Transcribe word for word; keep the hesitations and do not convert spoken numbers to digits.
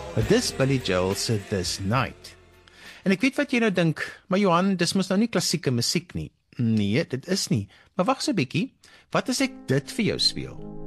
Maar dis Billy Joel se This Night. En ek weet wat jy nou dink, maar Johan, dis mos nou nie klassieke musiek nie. Nee, dit is nie. Maar wag so 'n bietjie. Wat as ek dit vir jou speel?